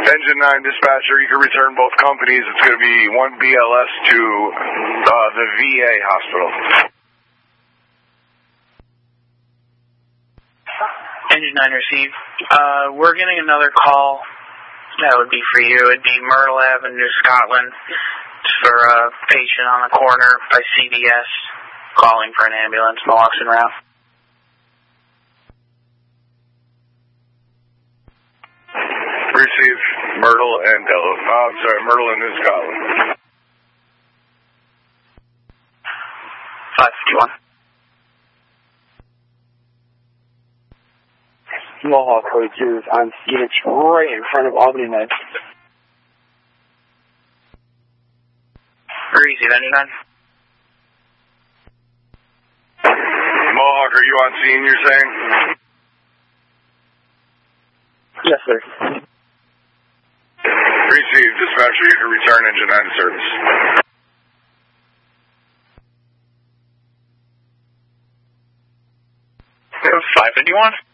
Engine 9 dispatcher, you can return both companies. It's going to be one BLS to the VA hospital. Engine 9 received. We're getting another call. That would be for you. It'd be Myrtle Avenue, Scotland. It's for a patient on the corner by CVS calling for an ambulance. Mohawk's en route. Receive Myrtle and Myrtle and New Scotland. 551. Mohawk code 2 is on Phoenix right in front of Albany Med. Receive Engine 9. Mohawk, are you on scene, you're saying? Yes, sir. Receive, dispatcher, you can return Engine 9 to service. $551.